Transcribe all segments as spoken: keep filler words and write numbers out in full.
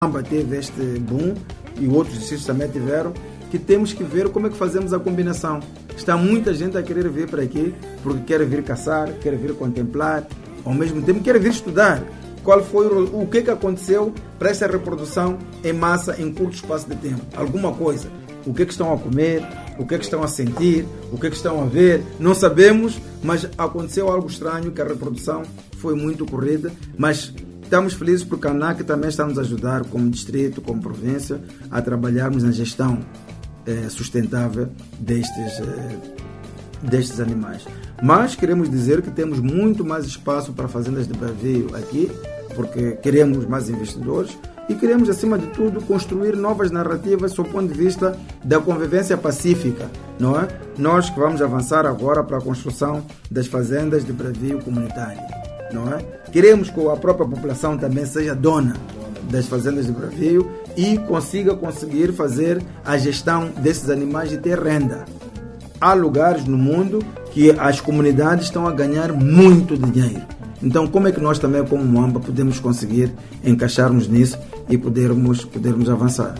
Moamba teve este boom e outros distritos também tiveram, que temos que ver como é que fazemos a combinação. Está muita gente a querer vir para aqui porque quer vir caçar, quer vir contemplar, ao mesmo tempo quer vir estudar. Qual foi o, o que, que aconteceu para essa reprodução em massa em curto espaço de tempo? Alguma coisa. O que, que estão a comer, o que, que estão a sentir, o que, que estão a ver, não sabemos, mas aconteceu algo estranho, que a reprodução foi muito corrida, mas estamos felizes porque a ANAC também está a nos ajudar como distrito, como província, a trabalharmos na gestão eh, sustentável destes, eh, destes animais. Mas queremos dizer que temos muito mais espaço para fazendas de bravio aqui, porque queremos mais investidores e queremos, acima de tudo, construir novas narrativas sob o ponto de vista da convivência pacífica, não é? Nós que vamos avançar agora para a construção das fazendas de bravio comunitário, não é? Queremos que a própria população também seja dona das fazendas de bravio e consiga conseguir fazer a gestão desses animais e ter renda. Há lugares no mundo que as comunidades estão a ganhar muito dinheiro. Então, como é que nós também, como Moamba, podemos conseguir encaixarmos nisso e podermos, podermos avançar?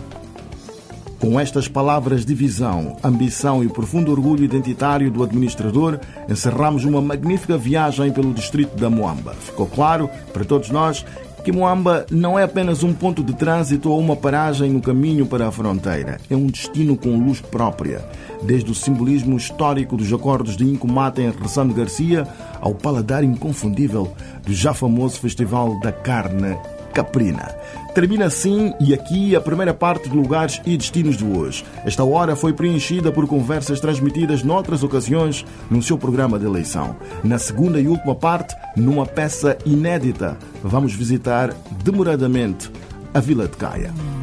Com estas palavras de visão, ambição e profundo orgulho identitário do administrador, encerramos uma magnífica viagem pelo distrito da Moamba. Ficou claro para todos nós que Moamba não é apenas um ponto de trânsito ou uma paragem no caminho para a fronteira. É um destino com luz própria. Desde o simbolismo histórico dos acordos de Incomata em Ressano Garcia ao paladar inconfundível do já famoso Festival da Carne Caprina. Termina assim e aqui a primeira parte de Lugares e Destinos de hoje. Esta hora foi preenchida por conversas transmitidas noutras ocasiões no seu programa de eleição. Na segunda e última parte, numa peça inédita, vamos visitar demoradamente a Vila de Caia.